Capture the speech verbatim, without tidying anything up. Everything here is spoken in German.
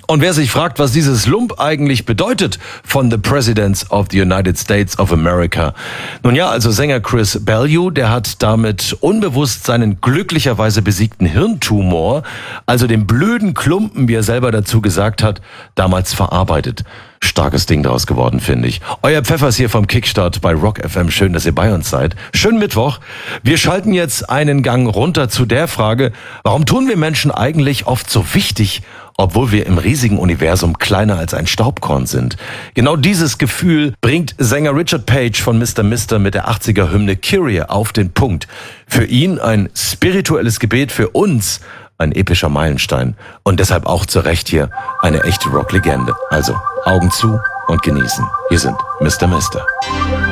Und wer sich fragt, was dieses Lump eigentlich bedeutet von The Presidents of the United States of America. Nun ja, also Sänger Chris Bellew, der hat damit unbewusst seinen glücklicherweise besiegten Hirntumor, also den blöden Klumpen, wie er selber dazu gesagt hat, damals verarbeitet. Starkes Ding daraus geworden, finde ich. Euer Pfeffers hier vom Kickstart bei Rock F M. Schön, dass ihr bei uns seid. Schönen Mittwoch. Wir schalten jetzt einen Gang runter zu der Frage, warum tun wir Menschen eigentlich oft so wichtig, obwohl wir im riesigen Universum kleiner als ein Staubkorn sind? Genau dieses Gefühl bringt Sänger Richard Page von Mister Mister mit der achtziger-Hymne Kyrie auf den Punkt. Für ihn ein spirituelles Gebet, für uns ein epischer Meilenstein und deshalb auch zu Recht hier eine echte Rocklegende. Also Augen zu und genießen. Hier sind Mister Mister.